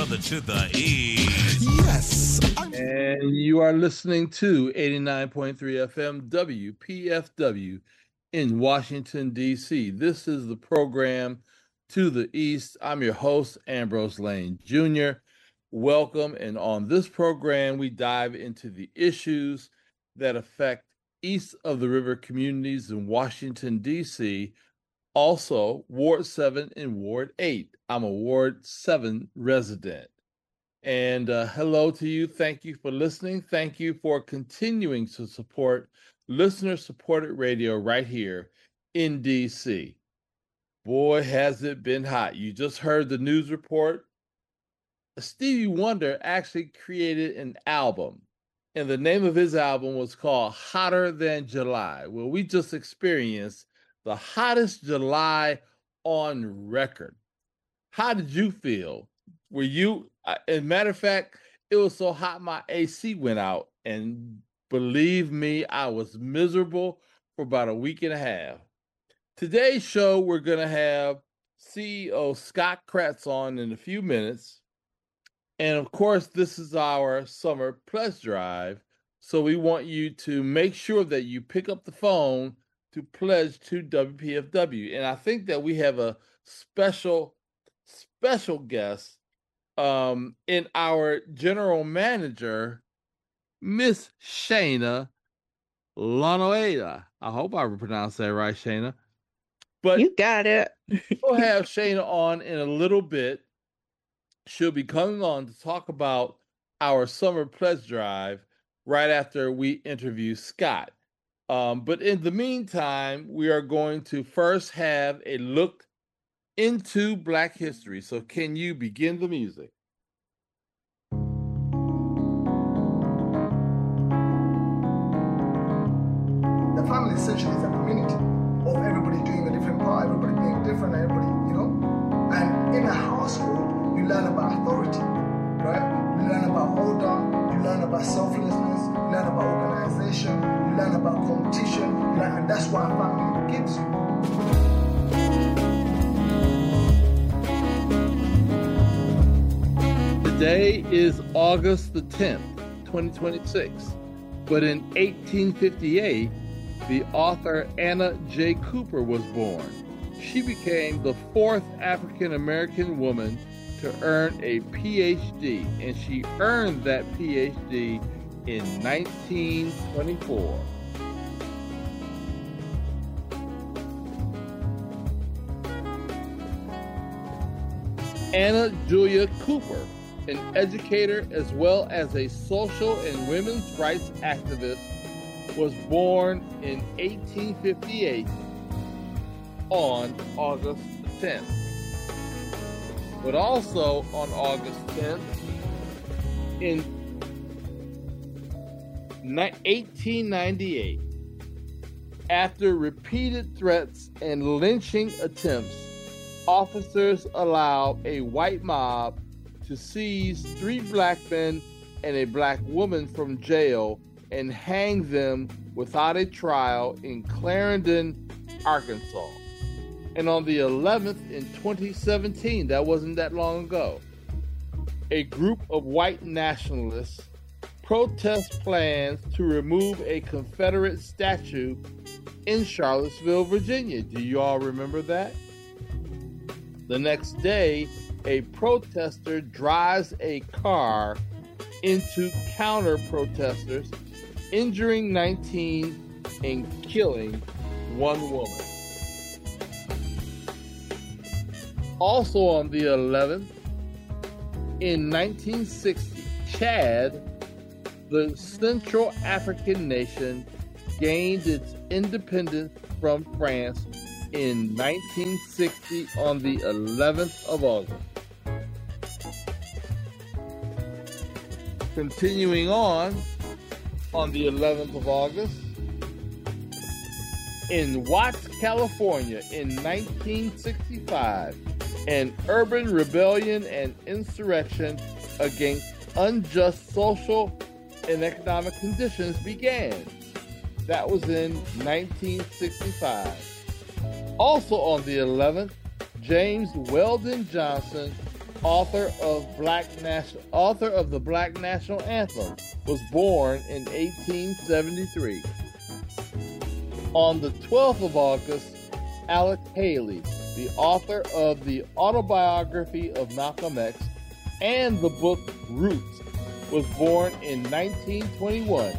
brother to the east. Yes. And you are listening to 89.3 FM WPFW in Washington, D.C. This is the program To the East. I'm your host, Ambrose Lane Jr. Welcome. And on this program, we dive into the issues that affect east of the river communities in Washington, D.C., also Ward 7 and Ward 8. I'm a Ward 7 resident. And hello to you. Thank you for listening. Thank you for continuing to support listener-supported radio right here in D.C. Boy, has it been hot. You just heard the news report. Stevie Wonder actually created an album, and the name of his album was called Hotter Than July. Well, we just experienced the hottest July on record. How did you feel? Were you, as a matter of fact, it was so hot my AC went out, and believe me, I was miserable for about a week and a half. Today's show, we're going to have CEO Scott Kratz on in a few minutes. And of course, this is our summer pledge drive. So we want you to make sure that you pick up the phone to pledge to WPFW. And I think that we have a special guest in our general manager, Miss Shana Lanoeda. I hope I pronounced that right, Shana. But you got it. We'll have Shana on in a little bit. She'll be coming on to talk about our summer pledge drive right after we interview Scott. But in the meantime, we are going to first have a look into Black history. So can you begin the music? The family essentially is a community of everybody doing a different part, everybody being different, everybody, you know? And in a household, you learn about authority, right? You learn about order, you learn about selflessness, you learn about organization, you learn about competition, and that's what a family gives you. Today is August the 10th, 2026. But in 1858, the author Anna J. Cooper was born. She became the fourth African-American woman to earn a PhD, and she earned that PhD in 1924. Anna Julia Cooper, an educator as well as a social and women's rights activist, was born in 1858 on August 10th. But also on August 10th, in 1898, after repeated threats and lynching attempts, officers allowed a white mob to seize 3 black men and a black woman from jail and hang them without a trial in Clarendon, Arkansas. And on the 11th in 2017, that wasn't that long ago, a group of white nationalists protest plans to remove a Confederate statue in Charlottesville, Virginia. Do you all remember that? The next day, a protester drives a car into counter-protesters, injuring 19 and killing 1 woman. Also on the 11th, in 1960, Chad, the Central African nation, gained its independence from France in 1960 on the 11th of August. Continuing on the 11th of August, in Watts, California in 1965, an urban rebellion and insurrection against unjust social and economic conditions began. That was in 1965. Also on the 11th, James Weldon Johnson author of the Black National Anthem, was born in 1873. On the 12th of August, Alex Haley, the author of the autobiography of Malcolm X and the book Roots, was born in 1921.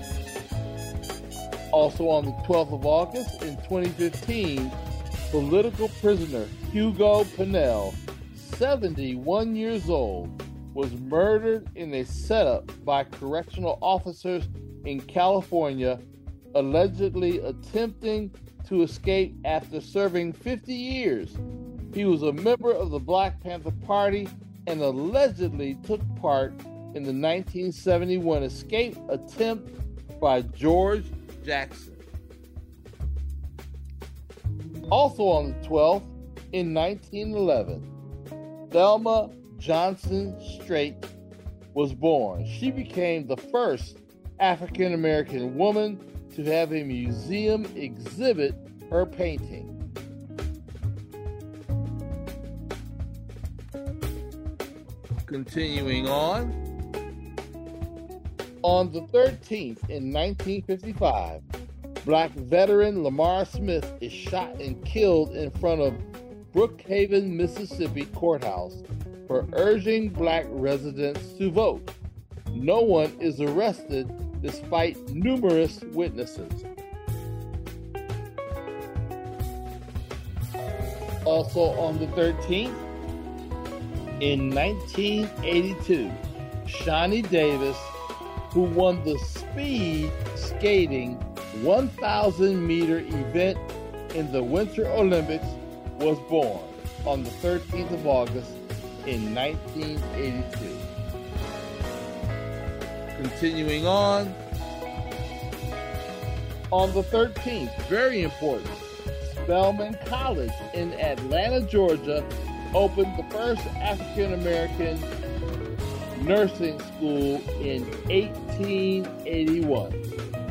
Also on the 12th of August in 2015, political prisoner Hugo Pinell, 71 years old, was murdered in a setup by correctional officers in California, allegedly attempting to escape after serving 50 years. He was a member of the Black Panther Party and allegedly took part in the 1971 escape attempt by George Jackson. Also on the 12th, in 1911, Thelma Johnson Strait was born. She became the first African American woman to have a museum exhibit her painting. Continuing on the 13th in 1955, Black veteran Lamar Smith is shot and killed in front of Brookhaven, Mississippi courthouse for urging Black residents to vote. No one is arrested despite numerous witnesses. Also on the 13th, in 1982, Shawnee Davis, who won the speed skating 1,000-meter event in the Winter Olympics, was born on the 13th of August in 1982. Continuing on the 13th, very important, Spelman College in Atlanta, Georgia, opened the first African-American nursing school in 1881.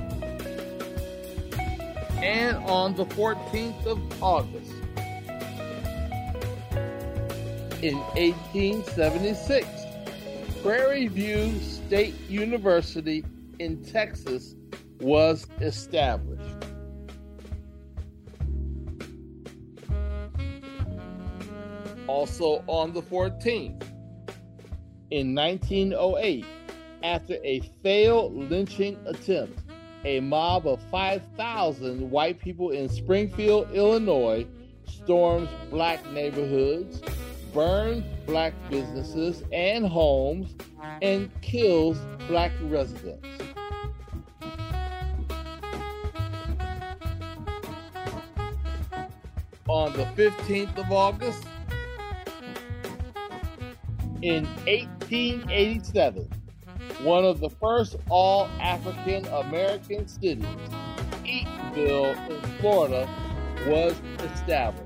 And on the 14th of August, in 1876, Prairie View State University in Texas was established. Also on the 14th, in 1908, after a failed lynching attempt, a mob of 5,000 white people in Springfield, Illinois, storms Black neighborhoods, burns Black businesses and homes, and kills Black residents. On the 15th of August, in 1887, one of the first all-African American cities, Eatonville in Florida, was established.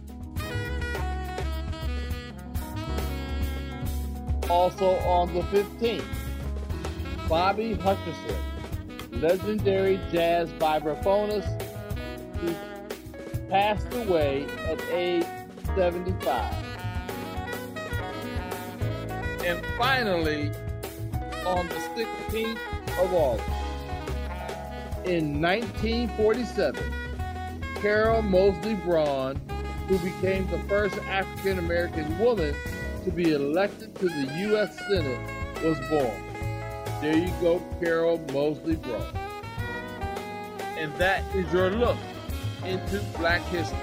Also on the 15th, Bobby Hutcherson, legendary jazz vibraphonist, who passed away at age 75. And finally, on the 16th of August, in 1947, Carol Moseley Braun, who became the first African-American woman to be elected to the U.S. Senate, was born. There you go, Carol Moseley Braun. And that is your look into Black history.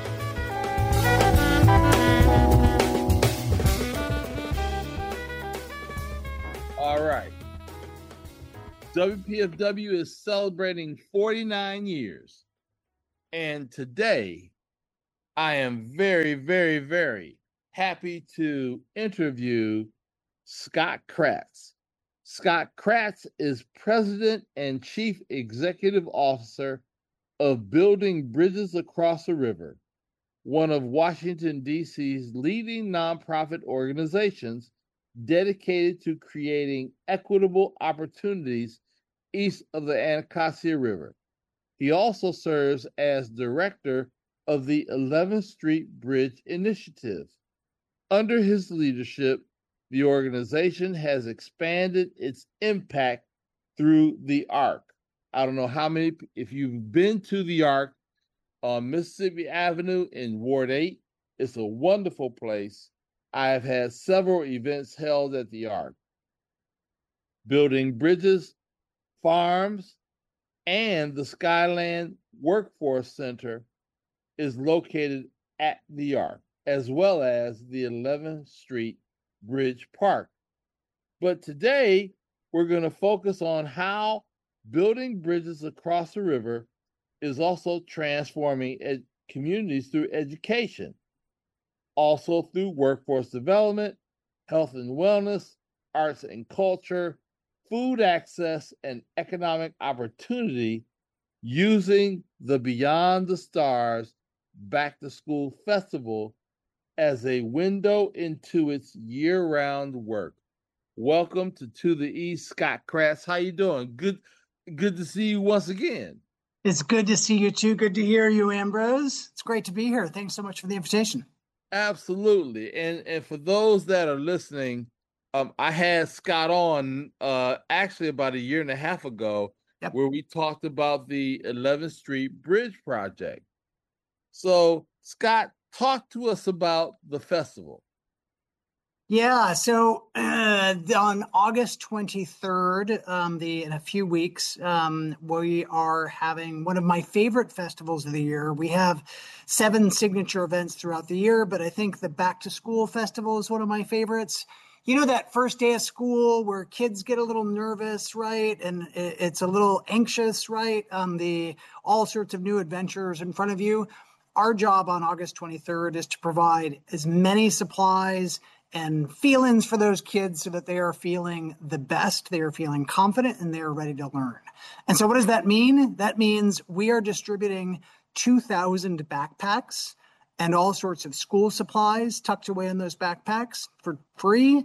All right. WPFW is celebrating 49 years. And today, I am very, very, very happy to interview Scott Kratz. Scott Kratz is President and Chief Executive Officer of Building Bridges Across the River, one of Washington, D.C.'s leading nonprofit organizations dedicated to creating equitable opportunities east of the Anacostia River. He also serves as director of the 11th Street Bridge Initiative. Under his leadership, The organization has expanded its impact through the Ark. I don't know how many, if you've been to the Ark on Mississippi Avenue in Ward 8, it's a wonderful place. I have had several events held at the Ark. Building Bridges, Farms, and the Skyland Workforce Center is located at the Ark, as well as the 11th Street Bridge Park. But today, we're going to focus on how building bridges across the river is also transforming communities through education, also through workforce development, health and wellness, arts and culture, food access, and economic opportunity using the Beyond the Stars Back to School Festival as a window into its year-round work. Welcome to the East, Scott Kratz. How you doing? Good to see you once again. It's good to see you too. Good to hear you, Ambrose. It's great to be here. Thanks so much for the invitation. Absolutely. And for those that are listening, I had Scott on actually about 1.5 years ago, yep, where we talked about the 11th Street Bridge project. So, Scott, talk to us about the festival. Yeah, so on August 23rd, in a few weeks, we are having one of my favorite festivals of the year. We have 7 signature events throughout the year, but I think the Back to School Festival is one of my favorites. You know, that first day of school where kids get a little nervous, right? And it's a little anxious, right? All sorts of new adventures in front of you. Our job on August 23rd is to provide as many supplies and feelings for those kids so that they are feeling the best, they are feeling confident, and they are ready to learn. And so what does that mean? That means we are distributing 2,000 backpacks and all sorts of school supplies tucked away in those backpacks for free.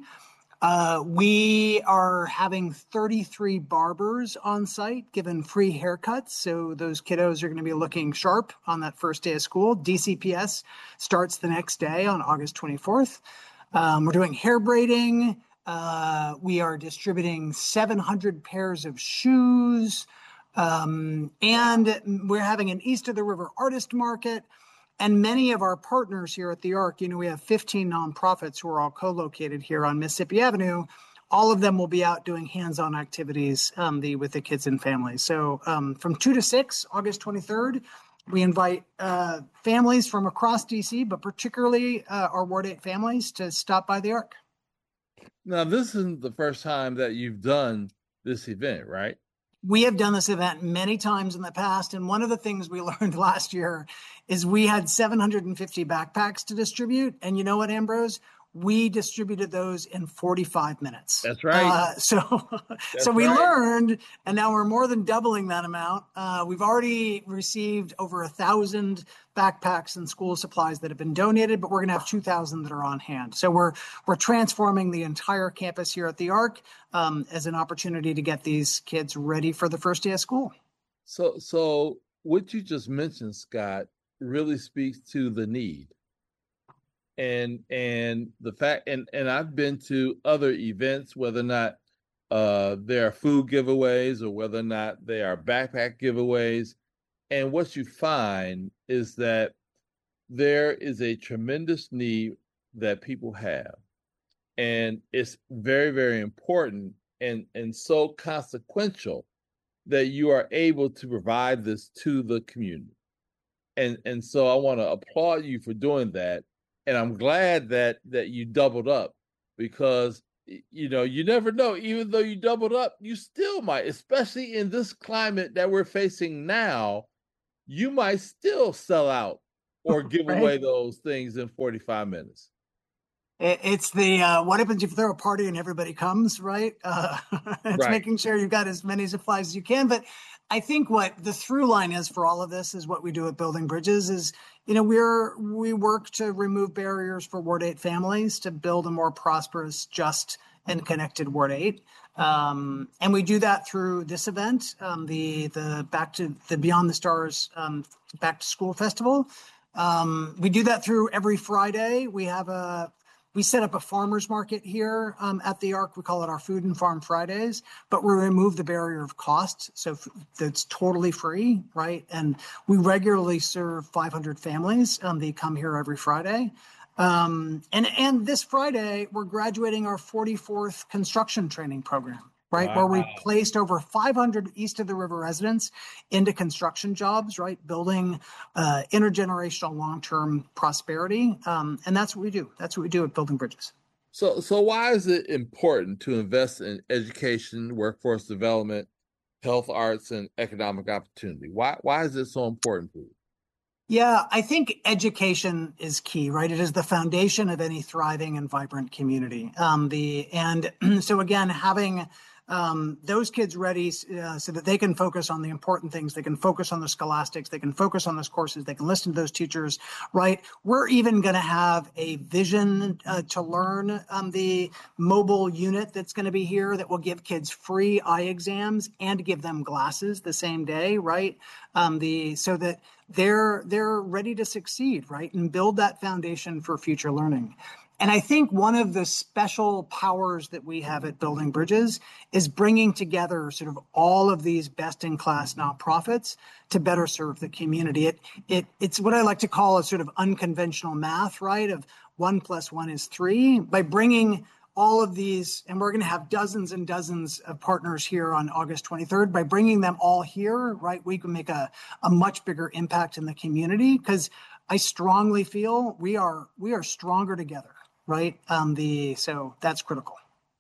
We are having 33 barbers on site giving free haircuts. So those kiddos are going to be looking sharp on that first day of school. DCPS starts the next day on August 24th. We're doing hair braiding. We are distributing 700 pairs of shoes. And we're having an East of the River artist market. And many of our partners here at the Ark, you know, we have 15 nonprofits who are all co-located here on Mississippi Avenue. All of them will be out doing hands-on activities with the kids and families. So from 2 to 6, August 23rd, we invite families from across DC, but particularly our Ward 8 families to stop by the Ark. Now, this isn't the first time that you've done this event, right? We have done this event many times in the past, and one of the things we learned last year is we had 750 backpacks to distribute, and you know what, Ambrose? We distributed those in 45 minutes. That's right. So we learned, and now we're more than doubling that amount. We've already received over 1,000 backpacks and school supplies that have been donated, but we're going to have 2,000 that are on hand. So we're transforming the entire campus here at the Ark as an opportunity to get these kids ready for the first day of school. So what you just mentioned, Scott, really speaks to the need. And the fact, and I've been to other events, whether or not there are food giveaways or whether or not they are backpack giveaways. And what you find is that there is a tremendous need that people have. And it's very, very important and so consequential that you are able to provide this to the community. And so I want to applaud you for doing that. And I'm glad that you doubled up, because, you know, you never know, even though you doubled up, you still might, especially in this climate that we're facing now, you might still sell out or give right. away those things in 45 minutes. It's the what happens if you throw a party and everybody comes, right? It's right. Making sure you've got as many supplies as you can. But I think what the through line is for all of this is what we do at Building Bridges is, you know, we work to remove barriers for Ward 8 families to build a more prosperous, just, and connected Ward 8. And we do that through this event, the Beyond the Stars Back to School Festival. We do that through every Friday. We have a We set up a farmer's market here at the Arc. We call it our Food and Farm Fridays, but we remove the barrier of cost. So that's totally free, right? And we regularly serve 500 families. They come here every Friday. And this Friday, we're graduating our 44th construction training program, right? Wow. Where we placed over 500 East of the River residents into construction jobs, right? Building intergenerational long-term prosperity. And that's what we do. That's what we do at Building Bridges. So why is it important to invest in education, workforce development, health, arts, and economic opportunity? Why is it so important to you? Yeah, I think education is key, right? It is the foundation of any thriving and vibrant community. So again, having those kids ready so that they can focus on the important things. They can focus on the scholastics. They can focus on those courses. They can listen to those teachers, right? We're even going to have a vision to learn the mobile unit that's going to be here that will give kids free eye exams and give them glasses the same day, right? So that they're ready to succeed, right? And build that foundation for future learning. And I think one of the special powers that we have at Building Bridges is bringing together sort of all of these best-in-class nonprofits to better serve the community. It's what I like to call a sort of unconventional math, right? Of 1 + 1 is 3. By bringing all of these, and we're going to have dozens and dozens of partners here on August 23rd. By bringing them all here, right, we can make a much bigger impact in the community, because I strongly feel we are stronger together. Right. So that's critical.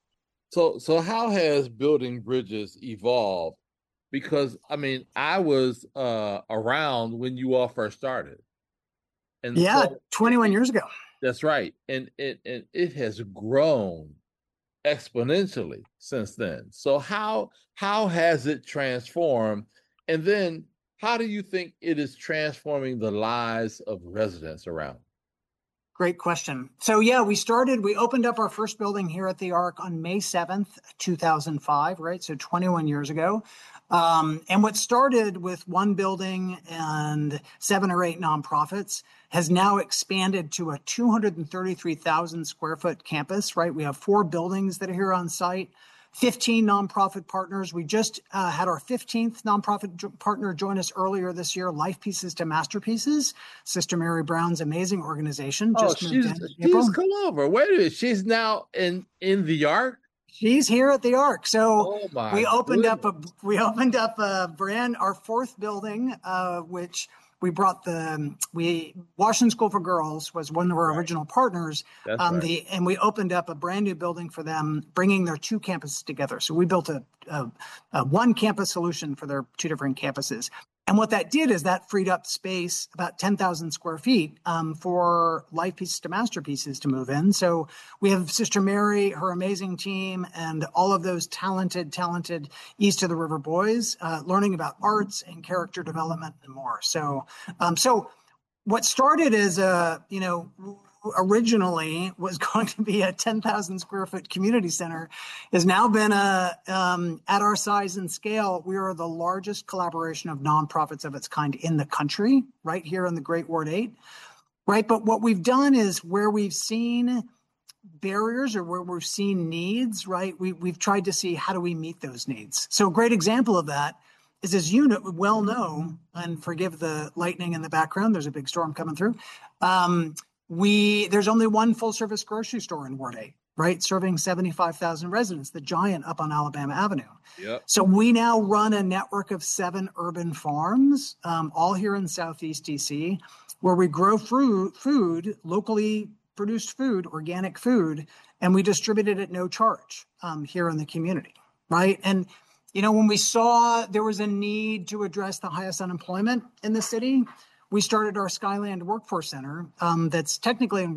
So how has Building Bridges evolved? Because I mean, I was around when you all first started. And yeah, 21 years ago. That's right. And it has grown exponentially since then. So how has it transformed? And then how do you think it is transforming the lives of residents around? Great question. So yeah, we opened up our first building here at the Arc on May 7th, 2005, right? So 21 years ago. And what started with one building and 7 or 8 nonprofits has now expanded to a 233,000 square foot campus, right? We have 4 buildings that are here on site. 15 nonprofit partners. We just had our 15th nonprofit partner join us earlier this year, Life Pieces to Masterpieces, Sister Mary Brown's amazing organization. She's come over. Wait a minute. She's now in the Arc? She's here at the Arc. So we opened up our 4th building, which we brought Washington School for Girls was one of our original partners. And we opened up a brand new building for them, bringing their 2 campuses together. So we built a one campus solution for their 2 different campuses. And what that did is that freed up space, about 10,000 square feet, for Life Pieces to Masterpieces to move in. So we have Sister Mary, her amazing team, and all of those talented East of the River boys learning about arts and character development and more. So what started as originally was going to be a 10,000 square foot community center has now been at our size and scale. We are the largest collaboration of nonprofits of its kind in the country, right here in the Great Ward 8, right? But what we've done is where we've seen barriers or where we've seen needs, right? We've tried to see how do we meet those needs. So a great example of that is, as you well know, and forgive the lightning in the background, there's a big storm coming through. There's only one full service grocery store in Ward 8, right? Serving 75,000 residents, the Giant up on Alabama Avenue. Yep. So we now run a network of 7 urban farms, all here in Southeast DC, where we grow food, locally produced food, organic food, and we distribute it at no charge here in the community, right? And when we saw there was a need to address the highest unemployment in the city, we started our Skyland Workforce Center that's technically in